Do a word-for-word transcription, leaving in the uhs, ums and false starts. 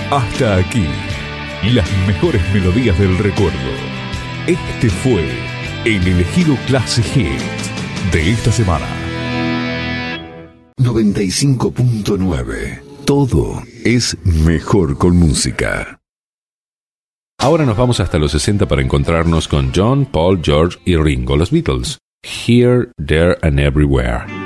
Hasta aquí, las mejores melodías del recuerdo. Este fue el elegido Classic Hit de esta semana. noventa y cinco punto nueve. Todo es mejor con música. Ahora nos vamos hasta los sesenta para encontrarnos con John, Paul, George y Ringo, los Beatles. Here, There and Everywhere.